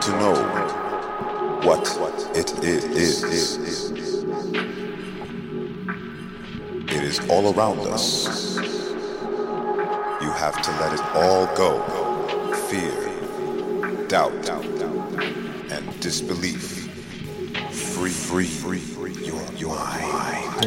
to know what it is. It is all around us. You have to let it all go. Fear, doubt, and disbelief. Free your mind.